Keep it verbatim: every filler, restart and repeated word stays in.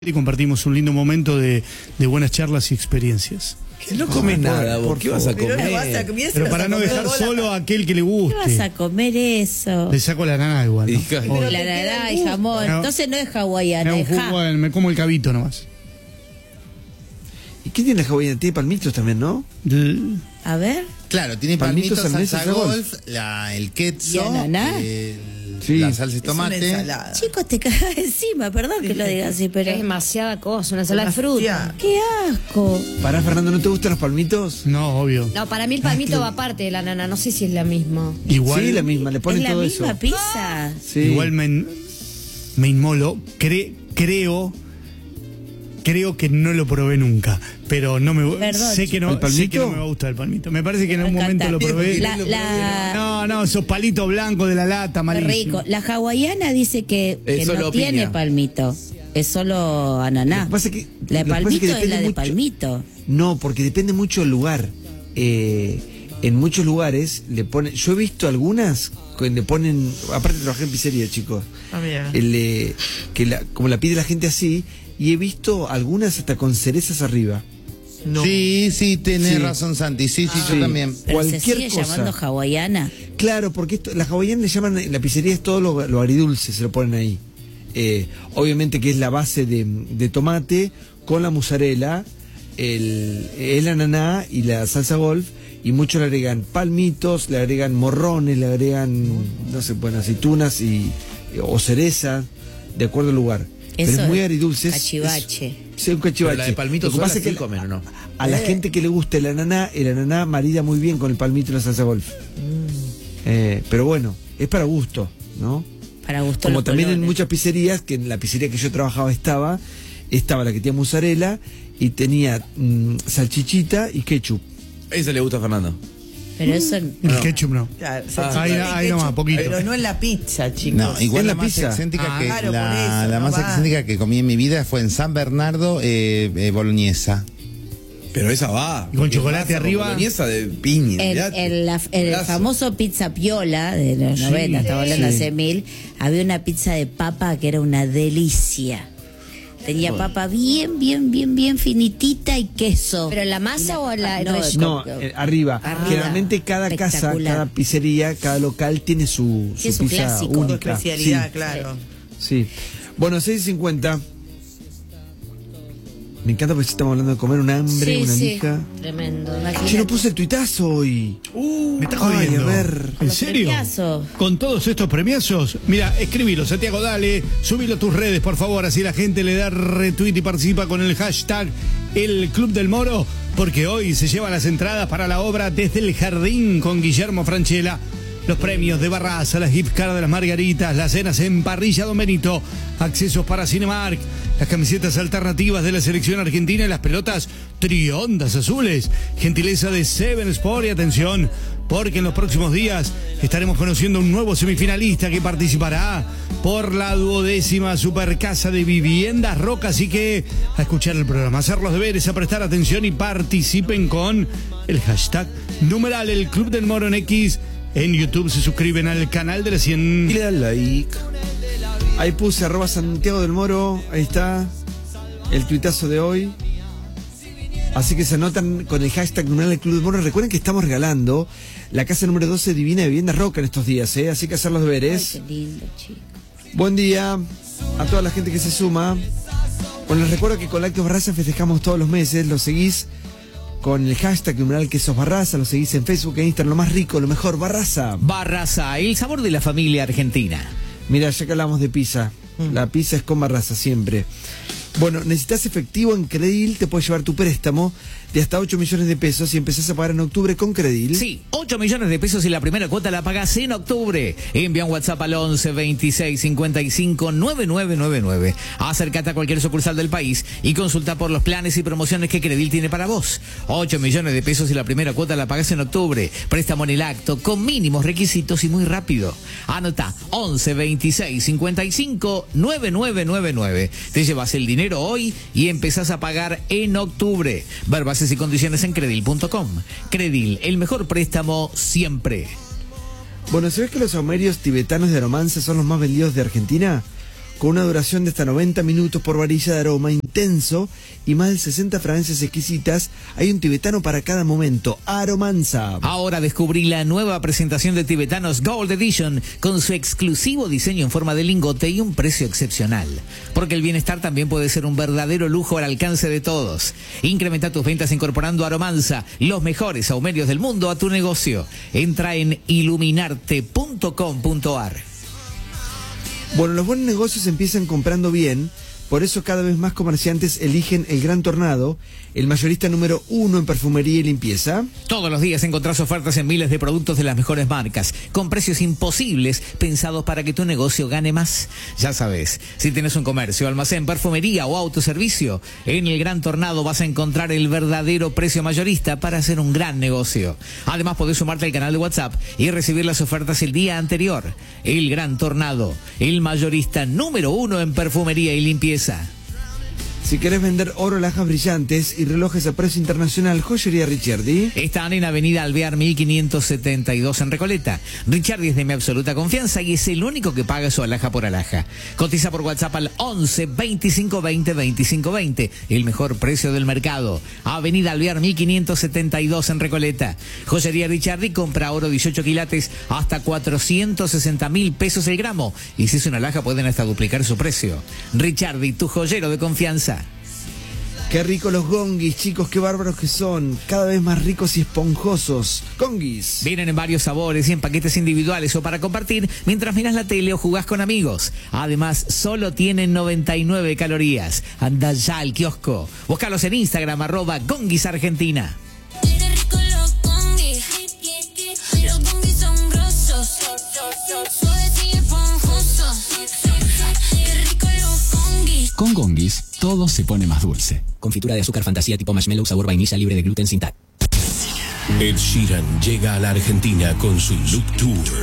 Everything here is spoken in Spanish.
Y compartimos un lindo momento de, de buenas charlas y experiencias. Que no comes nada, vos. ¿Qué vas a comer? Pero, no vas a comer, Pero para no dejar solo a aquel que le guste. ¿Qué vas a comer eso? Le saco la nana igual, ¿no? Pero la naranja y jamón. No. Entonces no es hawaiana, Me, es ja. jugo, me como el cabito nomás. ¿Y qué tiene la hawaiana? Tiene palmitos también, ¿no? De- A ver. Claro, tiene Palmitos, palmitos, salsa salsa golf. golf, la, el ¿Y queso, ananá? el- Sí. la salsa de Es una tomate. ensalada. Chicos, te cagas encima, perdón que lo diga así, pero Es demasiada cosa, una ensalada de Una fruta. fruta. ¡qué asco! Pará, Fernando, ¿no te gustan los palmitos? No, obvio. No, para mí el palmito va aparte de la nana, no sé si es la misma. Igual, Sí, la misma, le Es ponen la todo misma eso. pizza. Sí. igual me, in- me inmolo. Cre- creo creo que no lo probé nunca. Pero no me Perdón, sé que no, ¿El palmito? sé que no me va a gustar el palmito. Me parece que en Me un momento encanta. lo probé. La- la- No, no, esos palitos blancos de la lata, Qué malísimo. rico. La hawaiana dice que, Es que solo no piña. tiene palmito. Es solo ananá. Lo que pasa es que- La de lo que pasa es que palmito es, depende la de mucho- palmito. No, porque depende mucho del lugar. Eh, en muchos lugares le ponen. Yo he visto algunas que le ponen. Aparte, trabajé en pizzería, chicos. Ah, mira. El, eh, que la, como la pide la gente así. Y he visto algunas hasta con cerezas arriba. No. Sí, sí, tenés Sí. razón, Santi. Sí, sí, Sí. yo también. Pero Cualquier se sigue cosa. llamando hawaiana. Claro, porque esto, la hawaiana le llaman, la pizzería es todo lo, lo agridulce, se lo ponen ahí. Eh, obviamente que es la base de, de tomate con la mozzarella, el, el ananá y la salsa golf, y muchos le agregan palmitos, le agregan morrones, le agregan, no sé, bueno, aceitunas y, o cereza, de acuerdo al lugar. Pero Eso es muy es agridulce. es- cachivache. es- sí, un cachivache. Pero la de palmito Lo que sola pasa es sí que comen, ¿o no? a la gente que le gusta el ananá, el ananá marida muy bien con el palmito y la salsa golf. Eh, pero bueno, es para gusto, ¿no? Para gusto Como los también en colores. muchas pizzerías, que en la pizzería que yo trabajaba estaba, estaba la que tenía mozzarella y tenía mm, salchichita y ketchup. Ese le gusta a Fernando. Pero eso El No. ketchup no. Claro, Ah, salchicha ahí- y ahí ketchup, nomás, poquito. Pero no en la pizza, chicos. No, igual En la, la más pizza. excéntrica Ah, que claro, la, por eso, la no más va. excéntrica que comí en mi vida fue en San Bernardo, eh, eh, boloñesa. Pero esa va. Y con chocolate Masa arriba. boloñesa de piña. El, mirá, el- la- el golazo. famoso pizza piola de los Sí, noventa, estaba hablando sí. hace mil, había una pizza de papa que era una delicia. Tenía papa bien, bien, bien, bien finitita y queso. ¿Pero la masa o la- no, el No, con- eh, arriba. Arriba. Generalmente cada casa, Espectacular. cada pizzería, cada local tiene su, Tiene su su pizza clásico. Su única. especialidad, Sí, claro. sí. Bueno, seis y cincuenta. Me encanta porque estamos hablando de comer, un hambre, Sí, una sí. lija. Tremendo. Yo no puse el tuitazo hoy. Me está Ay, jodiendo. a ver. ¿En Los serio? premiazos. Con todos estos premiazos. Mira, escribilo, Santiago, dale. Subilo a tus redes, por favor. Así la gente le da retweet y participa con el hashtag El Club del Moro. Porque hoy se llevan las entradas para la obra Desde el Jardín con Guillermo Francella. Los premios de Barraza, las gift cards de las Margaritas, las cenas en Parrilla Don Benito, accesos para Cinemark, las camisetas alternativas de la selección argentina y las pelotas triondas azules. Gentileza de Seven Sport y atención, porque en los próximos días estaremos conociendo un nuevo semifinalista que participará por la duodécima Supercasa de Viviendas Roca. Así que a escuchar el programa, hacer los deberes, a prestar atención y participen con el hashtag numeral El Club del Moro en X. En YouTube se suscriben al canal de la Y cien. le dan like. Ahí puse arroba Santiago del Moro. Ahí está. El tuitazo de hoy. Así que se anotan con el hashtag numeral del Club del Moro. Recuerden que estamos regalando la casa número doce Divina de Vivienda Roca en estos días, ¿eh? Así que hacer los Ay, deberes. qué lindo, chico. Buen día a toda la gente que se suma. Bueno, les recuerdo que con Lácteos Barraza festejamos todos los meses. Lo seguís con el hashtag numeral que sos Barraza. Lo seguís en Facebook e Instagram. Lo más rico, lo mejor, Barraza. Barraza, el sabor de la familia argentina. Mira, ya que hablamos de pizza. La pizza es con Barraza siempre. Bueno, necesitas efectivo en Credil, te puedes llevar tu préstamo de hasta ocho millones de pesos y empezás a pagar en octubre con Credil. Sí, ocho millones de pesos y la primera cuota la pagás en octubre. Envía un WhatsApp al once veintiséis cincuenta y cinco noventa y nueve noventa y nueve. Acércate a cualquier sucursal del país y consulta por los planes y promociones que Credil tiene para vos. ocho millones de pesos y la primera cuota la pagás en octubre. Préstamo en el acto con mínimos requisitos y muy rápido. Anota once veintiséis cincuenta y cinco noventa y nueve noventa y nueve. Te llevas el dinero hoy y empezás a pagar en octubre. Ver bases y condiciones en credil punto com. Credil, el mejor préstamo siempre. Bueno, ¿sabés que los saumerios tibetanos de Aromance son los más vendidos de Argentina? con una duración de hasta noventa minutos por varilla de aroma intenso y más de sesenta fragancias exquisitas. Hay un tibetano para cada momento. Aromanza. Ahora descubrí la nueva presentación de Tibetanos Gold Edition con su exclusivo diseño en forma de lingote y un precio excepcional. Porque el bienestar también puede ser un verdadero lujo al alcance de todos. Incrementa tus ventas incorporando Aromanza, los mejores saumerios del mundo, a tu negocio. Entra en iluminarte punto com punto ar. Bueno, los buenos negocios empiezan comprando bien, por eso cada vez más comerciantes eligen el Gran Tornado, el mayorista número uno en perfumería y limpieza. Todos los días encontrás ofertas en miles de productos de las mejores marcas, con precios imposibles, pensados para que tu negocio gane más. Ya sabes, si tienes un comercio, almacén, perfumería o autoservicio, en el Gran Tornado vas a encontrar el verdadero precio mayorista para hacer un gran negocio. Además, podés sumarte al canal de WhatsApp y recibir las ofertas el día anterior. El Gran Tornado, el mayorista número uno en perfumería y limpieza. Si querés vender oro, alhajas brillantes y relojes a precio internacional, Joyería Ricciardi. Están en Avenida Alvear mil quinientos setenta y dos en Recoleta. Ricciardi es de mi absoluta confianza y es el único que paga su alhaja por alhaja. Cotiza por WhatsApp al once veinticinco veinte veinticinco veinte. El mejor precio del mercado. Avenida Alvear mil quinientos setenta y dos en Recoleta. Joyería Ricciardi compra oro dieciocho quilates hasta cuatrocientos sesenta mil pesos el gramo. Y si es una alhaja pueden hasta duplicar su precio. Ricciardi, tu joyero de confianza. Qué ricos los gonguis, chicos, qué bárbaros que son. Cada vez más ricos y esponjosos. Gonguis. Vienen en varios sabores y en paquetes individuales o para compartir mientras miras la tele o jugás con amigos. Además, solo tienen noventa y nueve calorías. Anda ya al kiosco. Búscalos en Instagram, arroba Gonguis Argentina. Con Gonguis, todo se pone más dulce. Confitura de azúcar fantasía tipo marshmallow sabor vainilla libre de gluten sin tal. Ed Sheeran llega a la Argentina con su Loop Tour.